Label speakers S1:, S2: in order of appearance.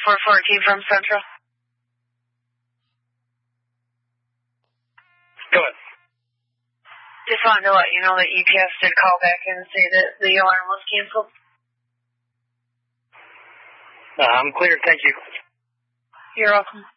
S1: 414 from Central.
S2: Go ahead.
S1: Just wanted to let you know that UPS did call back and say that the alarm was canceled.
S2: I'm clear. Thank you.
S1: You're welcome.